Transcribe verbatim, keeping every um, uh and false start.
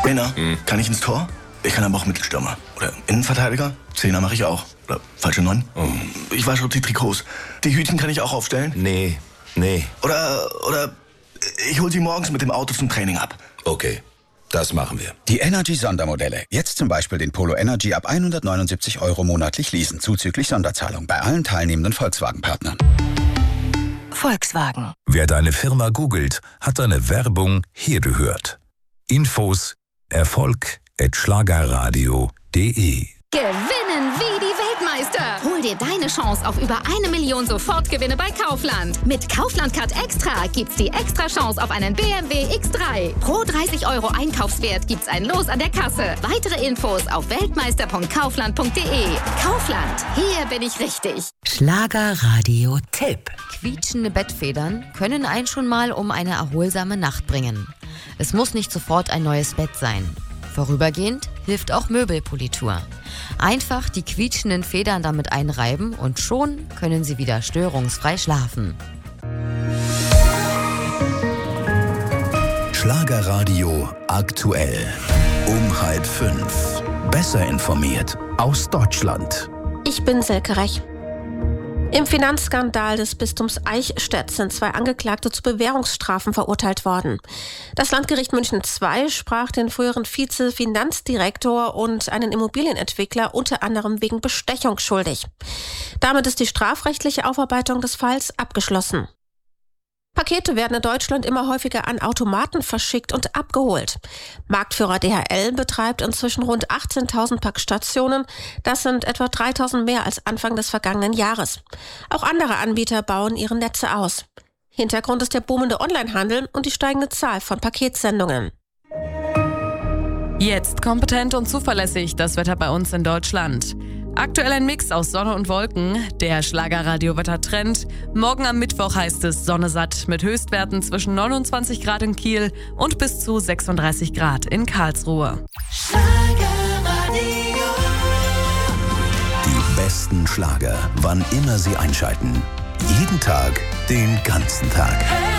Männer, hm. kann ich ins Tor? Ich kann aber auch Mittelstürmer. Oder Innenverteidiger? Zehner mache ich auch. Oder falsche Neun? Oh. Ich wasche die Trikots. Die Hütchen kann ich auch aufstellen? Nee, nee. Oder, oder ich hol sie morgens mit dem Auto zum Training ab. Okay, das machen wir. Die Energy-Sondermodelle. Jetzt zum Beispiel den Polo Energy ab hundertneunundsiebzig Euro monatlich leasen, zuzüglich Sonderzahlung bei allen teilnehmenden Volkswagen-Partnern. Volkswagen. Wer deine Firma googelt, hat deine Werbung hier gehört. Infos Erfolg at schlagerradio punkt de. Gewinnen wie die Weltmeister. Hol dir deine Chance auf über eine Million Sofortgewinne bei Kaufland. Mit Kaufland Card Extra gibt's die extra Chance auf einen B M W X drei. Pro dreißig Euro Einkaufswert gibt's ein Los an der Kasse. Weitere Infos auf weltmeister punkt kaufland punkt de. Kaufland, hier bin ich richtig. Schlagerradio-Tipp. Quietschende Bettfedern können einen schon mal um eine erholsame Nacht bringen. Es muss nicht sofort ein neues Bett sein. Vorübergehend hilft auch Möbelpolitur. Einfach die quietschenden Federn damit einreiben und schon können Sie wieder störungsfrei schlafen. Schlagerradio aktuell. Um halb fünf. Besser informiert aus Deutschland. Ich bin Silke Rech. Im Finanzskandal des Bistums Eichstätt sind zwei Angeklagte zu Bewährungsstrafen verurteilt worden. Das Landgericht München zwei sprach den früheren Vize-Finanzdirektor und einen Immobilienentwickler unter anderem wegen Bestechung schuldig. Damit ist die strafrechtliche Aufarbeitung des Falls abgeschlossen. Pakete werden in Deutschland immer häufiger an Automaten verschickt und abgeholt. Marktführer D H L betreibt inzwischen rund achtzehntausend Packstationen. Das sind etwa dreitausend mehr als Anfang des vergangenen Jahres. Auch andere Anbieter bauen ihre Netze aus. Hintergrund ist der boomende Onlinehandel und die steigende Zahl von Paketsendungen. Jetzt kompetent und zuverlässig das Wetter bei uns in Deutschland. Aktuell ein Mix aus Sonne und Wolken, der Schlagerradio-Wetter-Trend. Morgen am Mittwoch heißt es Sonne satt mit Höchstwerten zwischen neunundzwanzig Grad in Kiel und bis zu sechsunddreißig Grad in Karlsruhe. Schlagerradio. Die besten Schlager, wann immer Sie einschalten. Jeden Tag, den ganzen Tag.